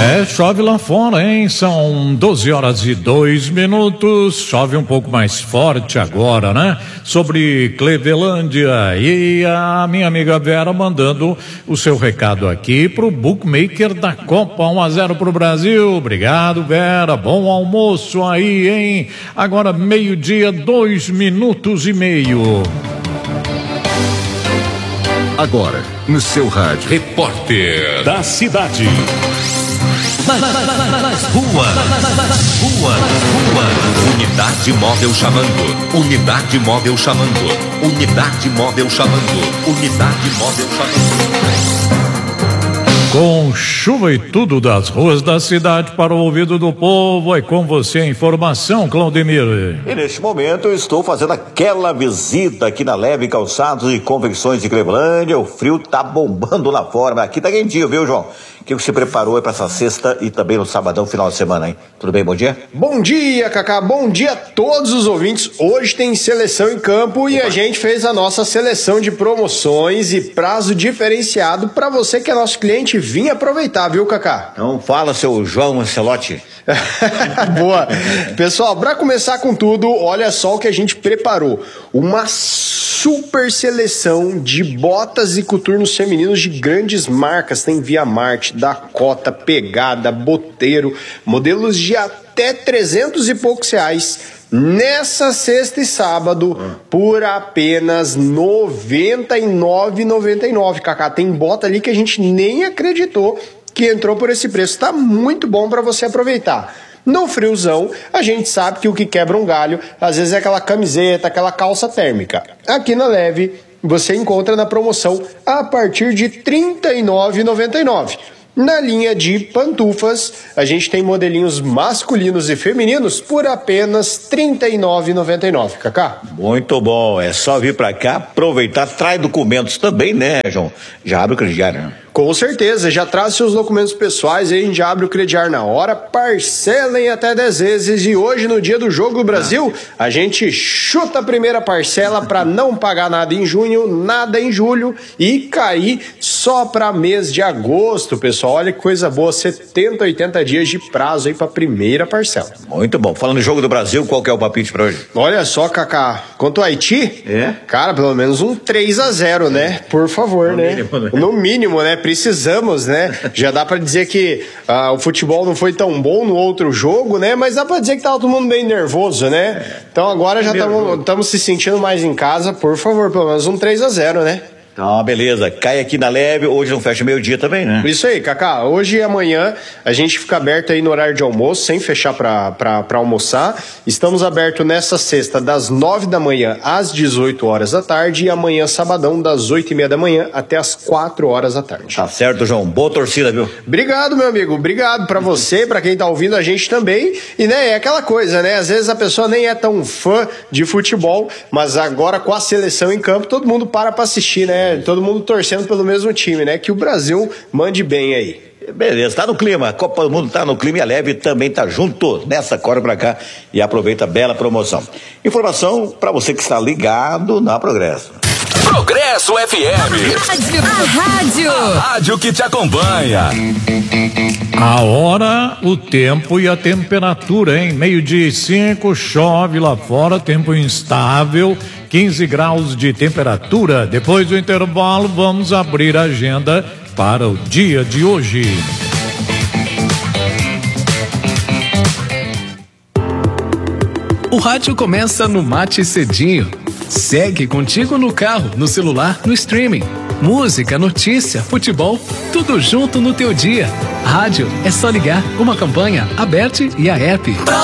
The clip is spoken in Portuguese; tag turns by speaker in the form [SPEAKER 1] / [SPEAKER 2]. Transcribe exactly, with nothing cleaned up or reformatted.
[SPEAKER 1] É, chove lá fora, hein? São doze horas e dois minutos. Chove um pouco mais forte agora, né? Sobre Clevelândia. E a minha amiga Vera mandando o seu recado aqui pro bookmaker da Copa. um a zero pro Brasil. Obrigado, Vera. Bom almoço aí, hein? Agora meio-dia, dois minutos e meio.
[SPEAKER 2] Agora, no seu rádio.
[SPEAKER 3] Repórter da cidade.
[SPEAKER 4] Nas, nas, nas, nas ruas, nas ruas, ruas.
[SPEAKER 3] Unidade móvel chamando. Unidade móvel chamando. Unidade móvel chamando. Unidade móvel chamando.
[SPEAKER 1] Com chuva e tudo das ruas da cidade para o ouvido do povo, é com você a informação, Claudemir.
[SPEAKER 5] E neste momento eu estou fazendo aquela visita aqui na Leve Calçados e Confecções de Clevelândia. O frio tá bombando lá fora, mas aqui tá quentinho, viu, João? O que você preparou aí para essa sexta e também no sabadão, final de semana, hein? Tudo bem, bom dia?
[SPEAKER 6] Bom dia, Cacá, bom dia a todos os ouvintes. Hoje tem seleção em campo e Opa. a gente fez a nossa seleção de promoções e prazo diferenciado para você que é nosso cliente vir aproveitar, viu, Cacá?
[SPEAKER 5] Então fala, seu João Ancelotti.
[SPEAKER 6] Boa. Pessoal, para começar com tudo, olha só o que a gente preparou. Uma super seleção de botas e coturnos femininos de grandes marcas. Tem Via Marte, Dakota, Pegada, Boteiro, modelos de até trezentos e poucos reais. Nessa sexta e sábado, hum. por apenas noventa e nove reais e noventa e nove centavos, Cacá. Tem bota ali que a gente nem acreditou que entrou por esse preço. Tá muito bom para você aproveitar. No friozão, a gente sabe que o que quebra um galho, às vezes é aquela camiseta, aquela calça térmica. Aqui na Leve, você encontra na promoção a partir de trinta e nove reais e noventa e nove centavos. Na linha de pantufas, a gente tem modelinhos masculinos e femininos por apenas trinta e nove reais e noventa e nove centavos, Cacá.
[SPEAKER 5] Muito bom, é só vir pra cá, aproveitar, traz documentos também, né, João? Já abre o crediário, né?
[SPEAKER 6] Com certeza, já traz seus documentos pessoais, aí a gente abre o crediário na hora, parcela em até dez vezes e hoje no dia do Jogo do Brasil, a gente chuta a primeira parcela para não pagar nada em junho, nada em julho e cair só para mês de agosto, pessoal. Olha que coisa boa, setenta, oitenta dias de prazo aí para primeira parcela.
[SPEAKER 5] Muito bom. Falando do Jogo do Brasil, qual que é o palpite para hoje?
[SPEAKER 6] Olha só, Cacá, quanto ao Haiti,
[SPEAKER 5] é?
[SPEAKER 6] cara, pelo menos um três a zero, né? Por favor,
[SPEAKER 5] no
[SPEAKER 6] né?
[SPEAKER 5] Mínimo, né?
[SPEAKER 6] No mínimo, né? Precisamos, né? Já dá pra dizer que ah, o futebol não foi tão bom no outro jogo, né? Mas dá pra dizer que tava todo mundo bem nervoso, né? Então agora já estamos se sentindo mais em casa. Por favor, pelo menos um três a zero, né?
[SPEAKER 5] Então, beleza. Cai aqui na Leve. Hoje não fecha meio-dia também, né?
[SPEAKER 6] Isso aí, Cacá. Hoje e amanhã a gente fica aberto aí no horário de almoço, sem fechar pra, pra, pra almoçar. Estamos abertos nessa sexta das nove da manhã às dezoito horas da tarde e amanhã, sabadão, das oito e meia da manhã até as quatro horas da tarde.
[SPEAKER 5] Tá certo, João. Boa torcida, viu?
[SPEAKER 6] Obrigado, meu amigo. Obrigado pra você, pra quem tá ouvindo a gente também. E, né, é aquela coisa, né? Às vezes a pessoa nem é tão fã de futebol, mas agora com a seleção em campo, todo mundo para pra assistir, né? Todo mundo torcendo pelo mesmo time, né? Que o Brasil mande bem aí.
[SPEAKER 5] Beleza, tá no clima. A Copa do Mundo tá no clima e a Leve também tá junto nessa. Corre pra cá e aproveita a bela promoção. Informação pra você que está ligado na Progresso.
[SPEAKER 3] Progresso F M.
[SPEAKER 7] Rádio. A rádio.
[SPEAKER 3] A rádio que te acompanha.
[SPEAKER 1] A hora, o tempo e a temperatura, hein? Meio-dia e cinco, chove lá fora, tempo instável, quinze graus de temperatura. Depois do intervalo, vamos abrir a agenda para o dia de hoje.
[SPEAKER 8] O rádio começa no Mate Cedinho. Segue contigo no carro, no celular, no streaming. Música, notícia, futebol, tudo junto no teu dia. Rádio, é só ligar. Uma campanha, a Bert e a app.